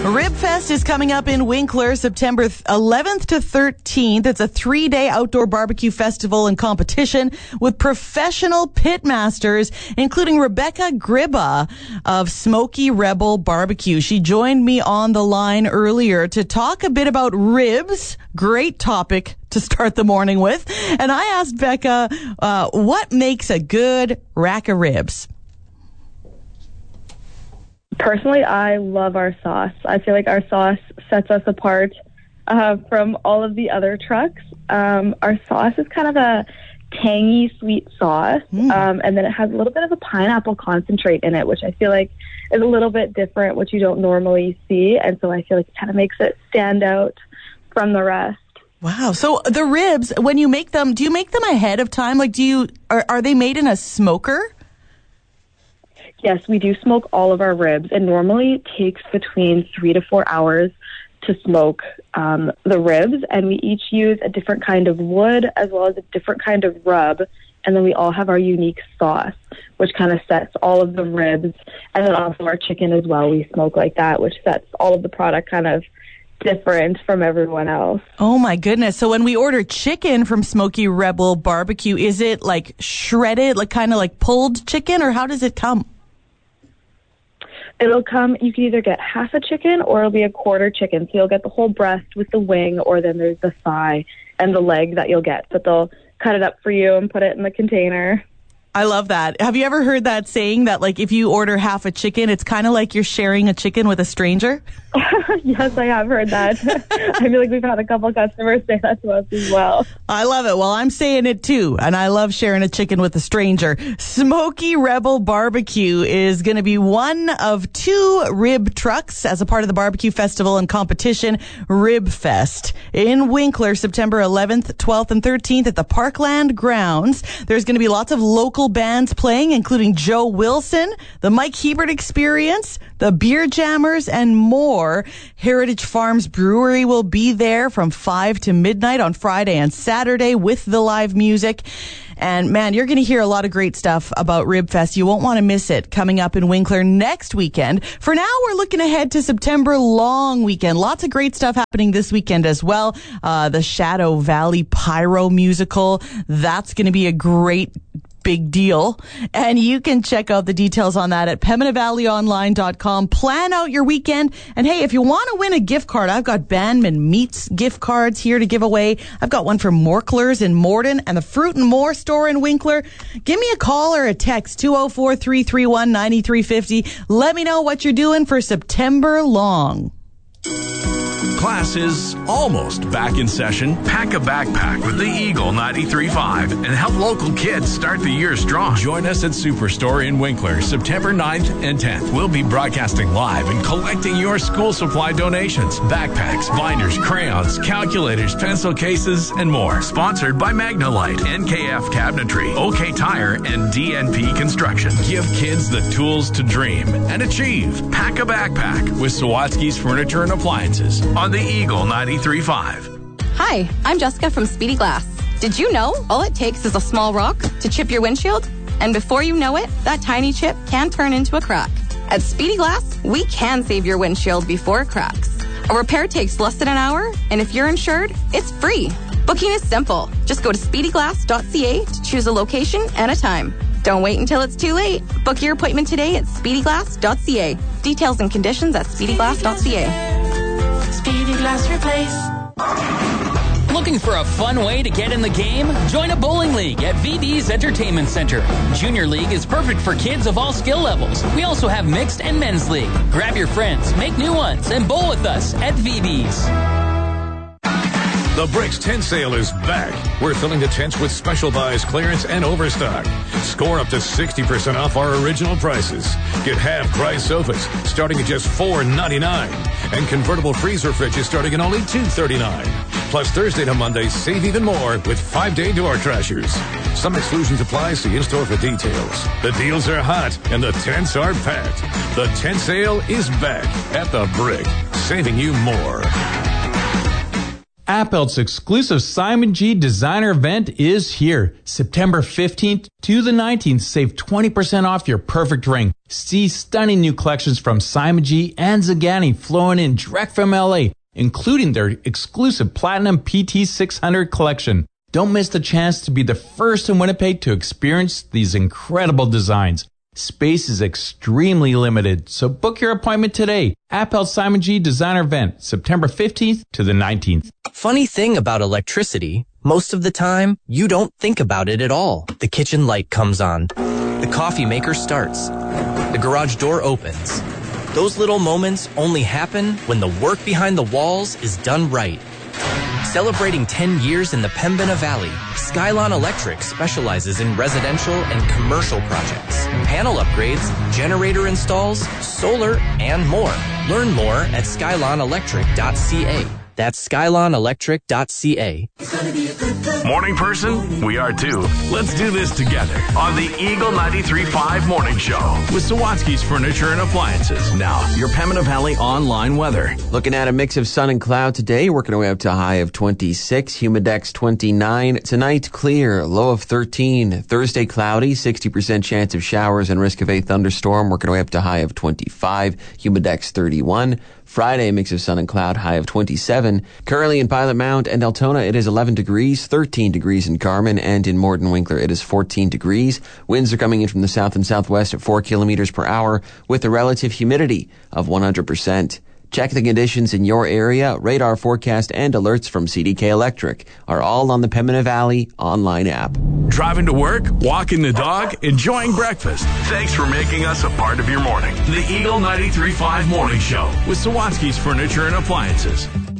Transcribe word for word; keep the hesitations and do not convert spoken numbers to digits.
Ribfest is coming up in Winkler September eleventh to thirteenth. It's a three-day outdoor barbecue festival and competition with professional pitmasters, including Rebecca Gribba of Smoky Rebel Barbecue. She joined me on the line earlier to talk a bit about ribs. Great topic to start the morning with. And I asked Becca, uh, what makes a good rack of ribs? Personally, I love our sauce. I feel like our sauce sets us apart uh, from all of the other trucks. Um, our sauce is kind of a tangy, sweet sauce, mm. um, and then it has a little bit of a pineapple concentrate in it, which I feel like is a little bit different, which you don't normally see, and so I feel like it kind of makes it stand out from the rest. Wow. So the ribs, when you make them, do you make them ahead of time? Like, do you are, are they made in a smoker? Yes, we do smoke all of our ribs, and normally it takes between three to four hours to smoke um, the ribs, and we each use a different kind of wood as well as a different kind of rub, and then we all have our unique sauce, which kind of sets all of the ribs, and then also our chicken as well. We smoke like that, which sets all of the product kind of different from everyone else. Oh my goodness. So when we order chicken from Smoky Rebel Barbecue, is it like shredded, like kind of like pulled chicken, or how does it come? It'll come, you can either get half a chicken or it'll be a quarter chicken. So you'll get the whole breast with the wing, or then there's the thigh and the leg that you'll get. But they'll cut it up for you and put it in the container. I love that. Have you ever heard that saying that, like, if you order half a chicken, it's kind of like you're sharing a chicken with a stranger? Yes, I have heard that. I feel like we've had a couple customers say that to us as well. I love it. Well, I'm saying it too, and I love sharing a chicken with a stranger. Smoky Rebel Barbecue is going to be one of two rib trucks as a part of the barbecue festival and competition, Rib Fest, in Winkler, September eleventh, twelfth, and thirteenth at the Parkland grounds. There's going to be lots of local bands playing, including Joe Wilson, the Mike Hebert Experience, the Beer Jammers, and more. Heritage Farms Brewery will be there from five to midnight on Friday and Saturday with the live music. And man, you're going to hear a lot of great stuff about Ribfest. You won't want to miss it coming up in Winkler next weekend. For now, we're looking ahead to September long weekend. Lots of great stuff happening this weekend as well. Uh, the Shadow Valley Pyro Musical. That's going to be a great big deal. And you can check out the details on that at pembina valley online dot com. Plan out your weekend. And hey, if you want to win a gift card, I've got Bandman Meats gift cards here to give away. I've got one from Morklers in Morden and the Fruit and More store in Winkler. Give me a call or a text, two oh four, three three one, nine three five oh. Let me know what you're doing for September long. Class is almost back in session. Pack a backpack with the Eagle ninety-three point five and help local kids start the year strong. Join us at Superstore in Winkler, September ninth and tenth. We'll be broadcasting live and collecting your school supply donations. Backpacks, binders, crayons, calculators, pencil cases, and more. Sponsored by Magnalite, N K F Cabinetry, OK Tire, and D N P Construction. Give kids the tools to dream and achieve. Pack a backpack with Sawatsky's Furniture and Appliances on the Eagle ninety-three point five. Hi, I'm Jessica from Speedy Glass. Did you know all it takes is a small rock to chip your windshield? And before you know it, that tiny chip can turn into a crack. At Speedy Glass, we can save your windshield before it cracks. A repair takes less than an hour, and if you're insured, it's free. Booking is simple. Just go to speedy glass dot c a to choose a location and a time. Don't wait until it's too late. Book your appointment today at speedy glass dot c a. Details and conditions at speedy glass dot c a. Speedy Glass Replace. Looking for a fun way to get in the game? Join a bowling league at V B's Entertainment Center. Junior League is perfect for kids of all skill levels. We also have mixed and men's league. Grab your friends, make new ones, and bowl with us at V B's. The Bricks Tent Sale is back. We're filling the tents with special buys, clearance, and overstock. Score up to sixty percent off our original prices. Get half-price sofas starting at just four ninety-nine, and convertible freezer fridges starting at only two thirty-nine. Plus, Thursday to Monday, save even more with five-day door trashers. Some exclusions apply. See in-store for details. The deals are hot, and the tents are packed. The tent sale is back at the Brick, saving you more. Appelt's exclusive Simon G designer event is here. September fifteenth to the nineteenth. Save twenty percent off your perfect ring. See stunning new collections from Simon G and Zagani flowing in direct from L A, including their exclusive Platinum P T six hundred collection. Don't miss the chance to be the first in Winnipeg to experience these incredible designs. Space is extremely limited, so book your appointment today. Appelt Simon G Designer Event, September fifteenth to the nineteenth. Funny thing about electricity, most of the time, you don't think about it at all. The kitchen light comes on. The coffee maker starts. The garage door opens. Those little moments only happen when the work behind the walls is done right. Celebrating ten years in the Pembina Valley, Skylon Electric specializes in residential and commercial projects, panel upgrades, generator installs, solar, and more. Learn more at skylon electric dot c a. That's skylon electric dot c a. Morning person? We are too. Let's do this together on the Eagle ninety-three point five Morning Show with Sawatsky's Furniture and Appliances. Now, your Pembina Valley online weather. Looking at a mix of sun and cloud today, working our way up to a high of twenty-six, humidex twenty-nine. Tonight, clear, low of thirteen. Thursday, cloudy, sixty percent chance of showers and risk of a thunderstorm, working our way up to a high of twenty-five, humidex thirty-one. Friday, mix of sun and cloud, high of twenty-seven. Currently in Pilot Mount and Altona, it is eleven degrees, thirteen degrees in Carmen, and in Morden Winkler, it is fourteen degrees. Winds are coming in from the south and southwest at four kilometers per hour with a relative humidity of one hundred percent. Check the conditions in your area. Radar forecast and alerts from C D K Electric are all on the Pembina Valley online app. Driving to work, walking the dog, enjoying breakfast. Thanks for making us a part of your morning. The Eagle ninety-three point five Morning Show with Sawatsky's Furniture and Appliances.